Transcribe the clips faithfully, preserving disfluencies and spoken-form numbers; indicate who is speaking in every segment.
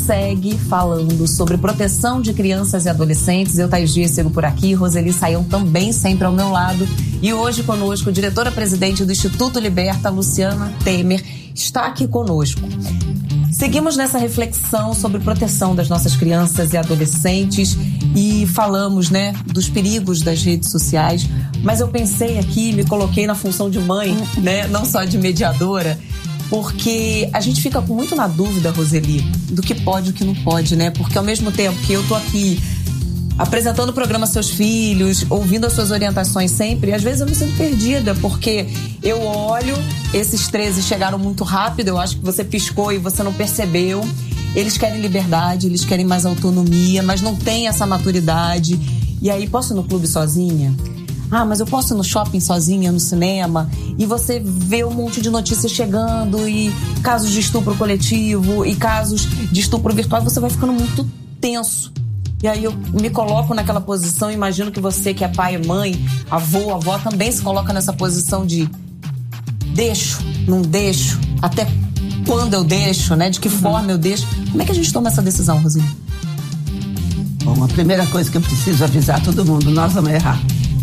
Speaker 1: segue falando sobre proteção de crianças e adolescentes. Eu, Thaís Dias, sigo por aqui. Roseli Saião também sempre ao meu lado. E hoje conosco, diretora-presidente do Instituto Liberta, Luciana Temer, está aqui conosco. Seguimos nessa reflexão sobre proteção das nossas crianças e adolescentes e falamos, né, dos perigos das redes sociais. Mas eu pensei aqui, me coloquei na função de mãe, né, não só de mediadora, porque a gente fica muito na dúvida, Roseli, do que pode e o que não pode, né? Porque ao mesmo tempo que eu tô aqui apresentando o programa Seus Filhos, ouvindo as suas orientações sempre, às vezes eu me sinto perdida, porque eu olho, esses treze chegaram muito rápido, eu acho que você piscou e você não percebeu. Eles querem liberdade, eles querem mais autonomia, mas não tem essa maturidade. E aí, posso ir no clube sozinha? Ah, mas eu posso ir no shopping sozinha, no cinema? E você vê um monte de notícias chegando, e casos de estupro coletivo, e casos de estupro virtual, você vai ficando muito tenso. E aí eu me coloco naquela posição, imagino que você, que é pai e mãe, avô, avó, também se coloca nessa posição de deixo, não deixo, até quando eu deixo, né? De que uhum. forma eu deixo. Como é que a gente toma essa decisão, Roseli?
Speaker 2: Bom, a primeira coisa que eu preciso avisar todo mundo, nós vamos errar.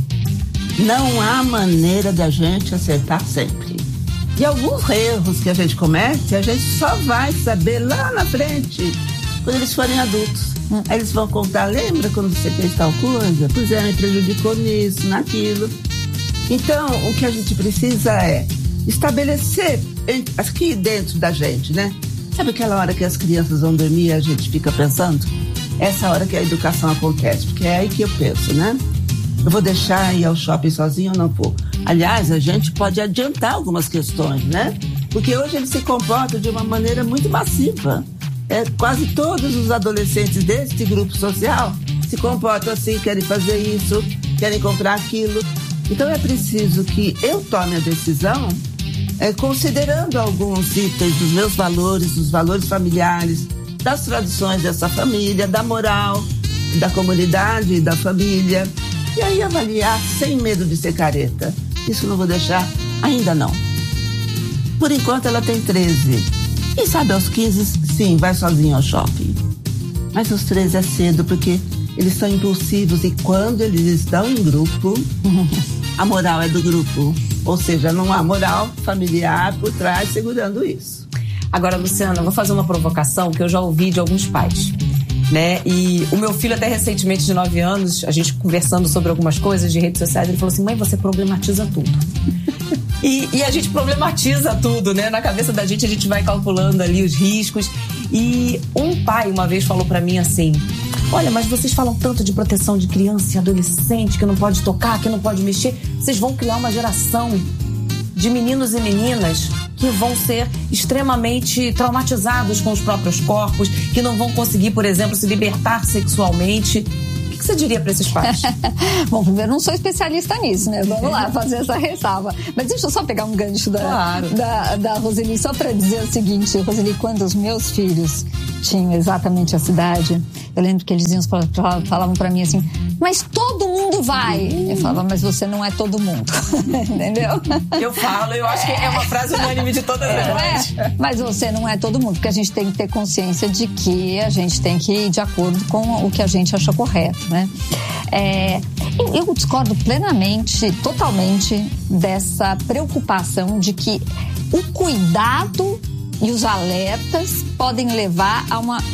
Speaker 2: Não há maneira de a gente acertar sempre. E alguns erros que a gente comete, a gente só vai saber lá na frente, quando eles forem adultos. Aí eles vão contar, lembra quando você fez tal coisa? Pois é, me prejudicou nisso, naquilo. Então, o que a gente precisa é estabelecer aqui dentro da gente, né? Sabe aquela hora que as crianças vão dormir e a gente fica pensando? Essa hora que a educação acontece, porque é aí que eu penso, né? Eu vou deixar ir ao shopping sozinho ou não vou? Aliás, a gente pode adiantar algumas questões, né? Porque hoje eles se comportam de uma maneira muito massiva. É, quase todos os adolescentes deste grupo social se comportam assim, querem fazer isso, querem comprar aquilo. Então é preciso que eu tome a decisão é, considerando alguns itens dos meus valores, dos valores familiares, das tradições dessa família, da moral, da comunidade e da família. E aí avaliar sem medo de ser careta. Isso não vou deixar, ainda não. Por enquanto ela tem treze. Quem sabe aos quinze, sim, vai sozinho ao shopping. Mas aos treze é cedo, porque eles são impulsivos e quando eles estão em grupo, a moral é do grupo. Ou seja, não há moral familiar por trás segurando isso.
Speaker 1: Agora, Luciana, eu vou fazer uma provocação que eu já ouvi de alguns pais, né? E o meu filho, até recentemente, de nove anos, a gente conversando sobre algumas coisas de redes sociais, ele falou assim: mãe, você problematiza tudo. E, e a gente problematiza tudo, né? Na cabeça da gente, a gente vai calculando ali os riscos. E um pai uma vez falou pra mim assim: olha, mas vocês falam tanto de proteção de criança e adolescente, que não pode tocar, que não pode mexer. Vocês vão criar uma geração de meninos e meninas que vão ser extremamente traumatizados com os próprios corpos, que não vão conseguir, por exemplo, se libertar sexualmente. O que você diria para esses pais?
Speaker 3: Bom, primeiro, não sou especialista nisso, né? Vamos lá fazer essa ressalva. Mas deixa eu só pegar um gancho da, claro. da, da Roseli, só para dizer o seguinte: Roseli, quando os meus filhos tinham exatamente a cidade, eu lembro que eles iam, falavam para mim assim: mas todo mundo vai. Eu falava: mas você não é todo mundo. Entendeu?
Speaker 1: Eu falo, eu acho que é uma frase unânime de todas as mães.
Speaker 3: É, mas você não é todo mundo, porque a gente tem que ter consciência de que a gente tem que ir de acordo com o que a gente acha correto, né? É, eu, eu discordo plenamente, totalmente dessa preocupação de que o cuidado e os alertas podem levar a uma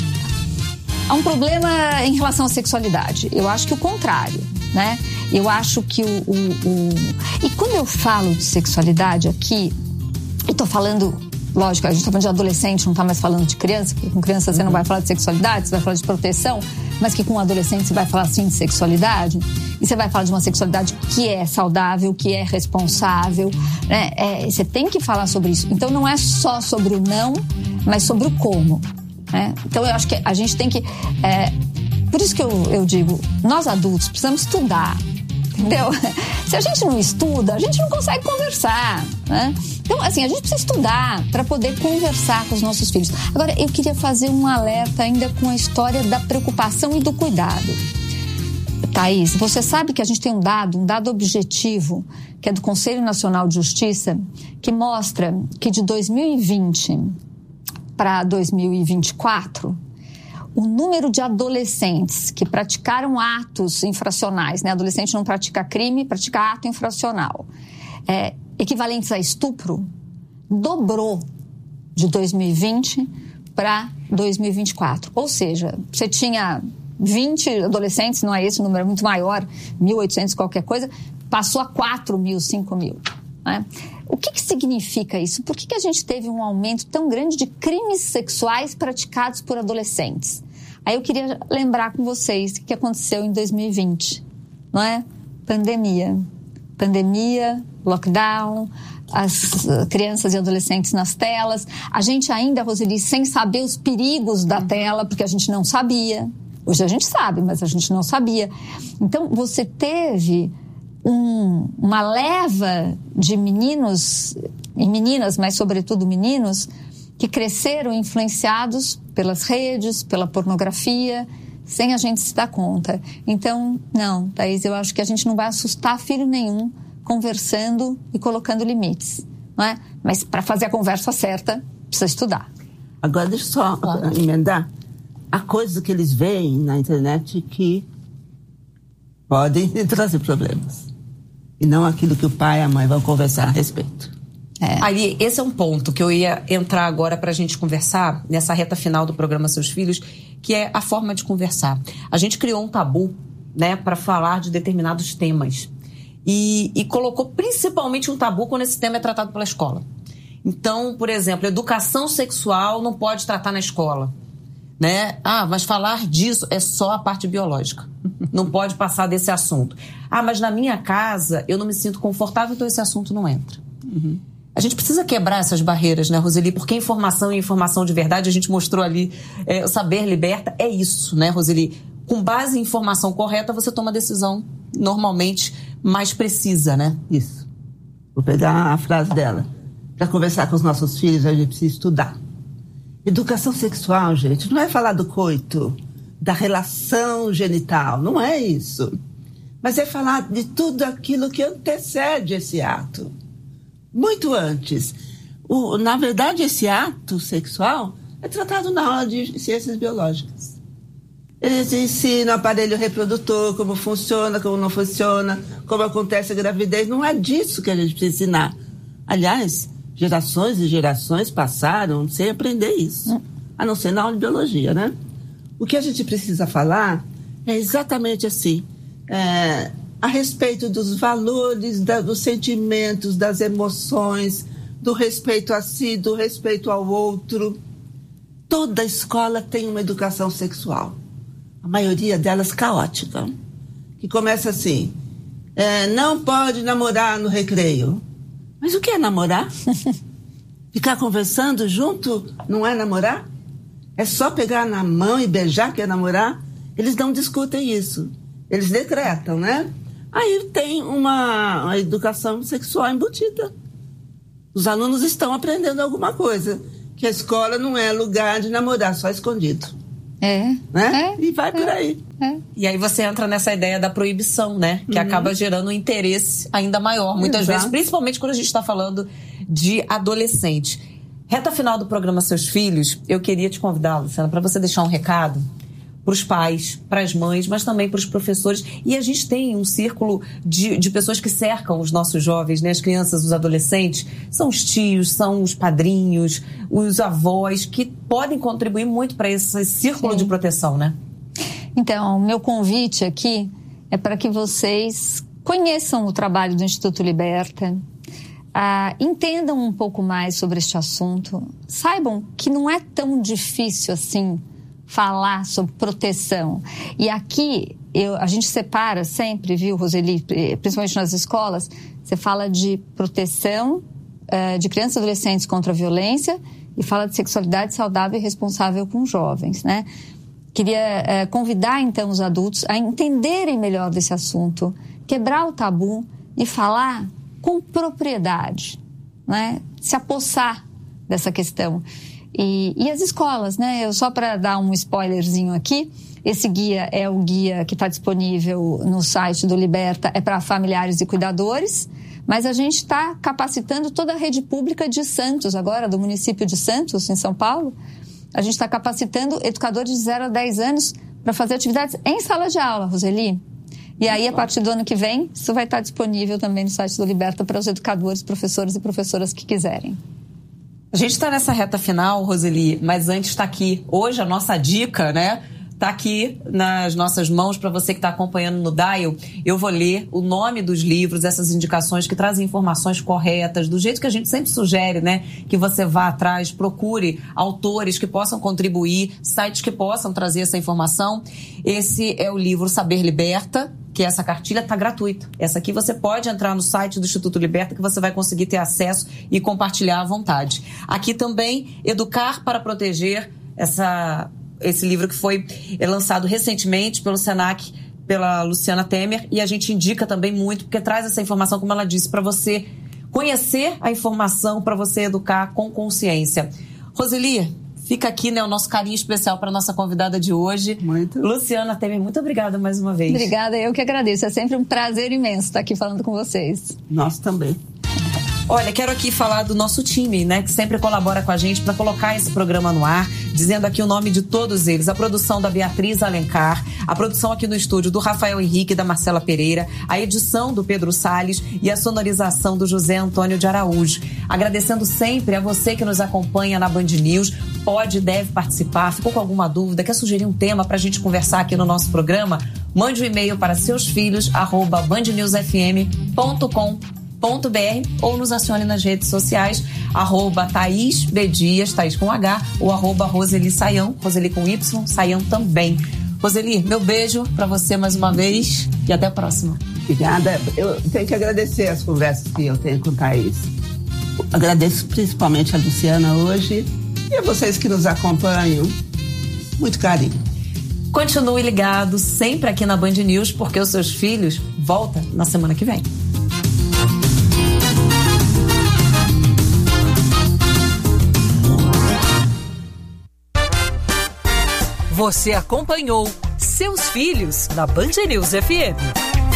Speaker 3: a um problema em relação à sexualidade. Eu acho que o contrário, né? Eu acho que o... o, o... E quando eu falo de sexualidade aqui, eu tô falando... Lógico, a gente tá falando de adolescente, não tá mais falando de criança, porque com criança você uhum. não vai falar de sexualidade, você vai falar de proteção, mas que com adolescente você vai falar sim de sexualidade, e você vai falar de uma sexualidade que é saudável, que é responsável, né? É, você tem que falar sobre isso. Então não é só sobre o não, mas sobre o como. É, então eu acho que a gente tem que... É, por isso que eu, eu digo, nós adultos precisamos estudar, entendeu? Se a gente não estuda, a gente não consegue conversar, né? Então, assim, a gente precisa estudar para poder conversar com os nossos filhos. Agora, eu queria fazer um alerta ainda com a história da preocupação e do cuidado. Thaís, você sabe que a gente tem um dado, um dado objetivo, que é do Conselho Nacional de Justiça, que mostra que de dois mil e vinte para dois mil e vinte e quatro, o número de adolescentes que praticaram atos infracionais, né? Adolescente não pratica crime, pratica ato infracional, é, equivalentes a estupro, dobrou de dois mil e vinte para dois mil e vinte e quatro. Ou seja, você tinha vinte adolescentes, não é esse o número, é muito maior, mil e oitocentos qualquer coisa, passou a quatro mil, cinco mil. Né? O que, que significa isso? Por que, que a gente teve um aumento tão grande de crimes sexuais praticados por adolescentes? Aí eu queria lembrar com vocês o que aconteceu em dois mil e vinte, não é? Pandemia. Pandemia, lockdown, as crianças e adolescentes nas telas. A gente ainda, Roseli, sem saber os perigos da tela, porque a gente não sabia. Hoje a gente sabe, mas a gente não sabia. Então, você teve um, uma leva de meninos e meninas, mas sobretudo meninos, que cresceram influenciados pelas redes, pela pornografia, sem a gente se dar conta. Então, não, Thaís, eu acho que a gente não vai assustar filho nenhum conversando e colocando limites, não é? Mas para fazer a conversa certa, precisa estudar.
Speaker 2: Agora, deixa eu só claro. emendar. Há coisas que eles veem na internet que podem trazer problemas. E não aquilo que o pai e a mãe vão conversar a respeito.
Speaker 1: É. Ali, esse é um ponto que eu ia entrar agora para a gente conversar, nessa reta final do programa Seus Filhos, que é a forma de conversar. A gente criou um tabu, né, para falar de determinados temas. E, e colocou principalmente um tabu quando esse tema é tratado pela escola. Então, por exemplo, educação sexual não pode tratar na escola. Né? Ah, mas falar disso é só a parte biológica. Não pode passar desse assunto. Ah, mas na minha casa eu não me sinto confortável, então esse assunto não entra. Uhum. A gente precisa quebrar essas barreiras, né, Roseli? Porque informação e informação de verdade, a gente mostrou ali, é, o saber liberta, é isso, né, Roseli? Com base em informação correta, você toma a decisão, normalmente, mais precisa, né?
Speaker 2: Isso. Vou pegar a frase dela. Para conversar com os nossos filhos, a gente precisa estudar. Educação sexual, gente, não é falar do coito, da relação genital, não é isso. Mas é falar de tudo aquilo que antecede esse ato. Muito antes. O, na verdade, esse ato sexual é tratado na aula de ciências biológicas. Eles ensinam o aparelho reprodutor, como funciona, como não funciona, como acontece a gravidez. Não é disso que a gente precisa ensinar. Aliás, gerações e gerações passaram sem aprender isso, a não ser na aula de biologia, né? O que a gente precisa falar é exatamente assim, é, a respeito dos valores, da, dos sentimentos, das emoções, do respeito a si, do respeito ao outro. Toda escola tem uma educação sexual, a maioria delas caótica, que começa assim, é, não pode namorar no recreio. Mas o que é namorar? Ficar conversando junto não é namorar? É só pegar na mão e beijar que é namorar? Eles não discutem isso. Eles decretam, né? Aí tem uma, uma educação sexual embutida. Os alunos estão aprendendo alguma coisa. Que a escola não é lugar de namorar, só escondido.
Speaker 3: É.
Speaker 2: Né?
Speaker 3: É,
Speaker 2: e vai
Speaker 3: é,
Speaker 2: por aí.
Speaker 3: É.
Speaker 1: E aí você entra nessa ideia da proibição, né? Que uhum. acaba gerando um interesse ainda maior. Muitas Exato. vezes, principalmente quando a gente está falando de adolescente. Reta final do programa Seus Filhos, eu queria te convidar, Luciana, para você deixar um recado para os pais, para as mães, mas também para os professores. E a gente tem um círculo de, de pessoas que cercam os nossos jovens, né? As crianças, os adolescentes. São os tios, são os padrinhos, os avós, que podem contribuir muito para esse círculo Sim. de proteção, né?
Speaker 3: Então, o meu convite aqui é para que vocês conheçam o trabalho do Instituto Liberta, ah, entendam um pouco mais sobre este assunto, saibam que não é tão difícil assim falar sobre proteção. E aqui, eu, a gente separa sempre, viu, Roseli, principalmente nas escolas, você fala de proteção uh, de crianças e adolescentes contra a violência e fala de sexualidade saudável e responsável com jovens, né? Queria uh, convidar, então, os adultos a entenderem melhor desse assunto, quebrar o tabu e falar com propriedade, né? Se apossar dessa questão. E, e as escolas, né? Eu, só para dar um spoilerzinho aqui, esse guia é o guia que está disponível no site do Liberta, é para familiares e cuidadores, mas a gente está capacitando toda a rede pública de Santos agora, do município de Santos, em São Paulo, A gente está capacitando educadores de zero a dez anos para fazer atividades em sala de aula, Roseli. E aí, a partir do ano que vem, isso vai estar disponível também no site do Liberta para os educadores, professores e professoras que quiserem.
Speaker 1: A gente está nessa reta final, Roseli, mas antes está aqui. Hoje a nossa dica, né? Está aqui nas nossas mãos para você que está acompanhando no Dial. Eu vou ler o nome dos livros, essas indicações que trazem informações corretas, do jeito que a gente sempre sugere, né? Que você vá atrás, procure autores que possam contribuir, sites que possam trazer essa informação. Esse é o livro Saber Liberta, que essa cartilha está gratuita. Essa aqui você pode entrar no site do Instituto Liberta que você vai conseguir ter acesso e compartilhar à vontade. Aqui também, Educar para Proteger, essa... esse livro que foi lançado recentemente pelo Senac, pela Luciana Temer, e a gente indica também muito, porque traz essa informação, como ela disse, para você conhecer a informação, para você educar com consciência. Roseli, fica aqui, né, o nosso carinho especial para a nossa convidada de hoje.
Speaker 2: Muito.
Speaker 1: Luciana Temer, muito obrigada mais uma vez.
Speaker 3: Obrigada, eu que agradeço. É sempre um prazer imenso estar aqui falando com vocês.
Speaker 2: Nós também.
Speaker 1: Olha, quero aqui falar do nosso time, né, que sempre colabora com a gente para colocar esse programa no ar, dizendo aqui o nome de todos eles. A produção da Beatriz Alencar, a produção aqui no estúdio do Rafael Henrique e da Marcela Pereira, a edição do Pedro Salles e a sonorização do José Antônio de Araújo. Agradecendo sempre a você que nos acompanha na Band News, pode e deve participar, ficou com alguma dúvida, quer sugerir um tema para a gente conversar aqui no nosso programa? Mande um e-mail para seusfilhos arroba band news f m ponto com ponto b r ou nos acione nas redes sociais, arroba Thaís B. Dias, Thaís com H, ou arroba Roseli Saião, Roseli com Y, Saião também. Roseli, meu beijo para você mais uma vez e até a próxima.
Speaker 2: Obrigada. Eu tenho que agradecer as conversas que eu tenho com Thaís. Agradeço principalmente a Luciana hoje e a vocês que nos acompanham. Muito carinho.
Speaker 1: Continue ligado sempre aqui na Band News, porque os seus filhos voltam na semana que vem.
Speaker 4: Você acompanhou Seus Filhos na Band News F M.